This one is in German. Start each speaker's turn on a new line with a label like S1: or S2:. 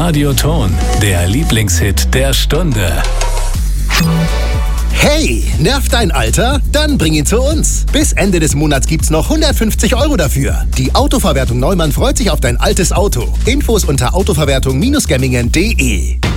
S1: Radioton, der Lieblingshit der Stunde.
S2: Hey, nervt dein Alter? Dann bring ihn zu uns. Bis Ende des Monats gibt's noch 150 € dafür. Die Autoverwertung Neumann freut sich auf dein altes Auto. Infos unter autoverwertung-gemmingen.de.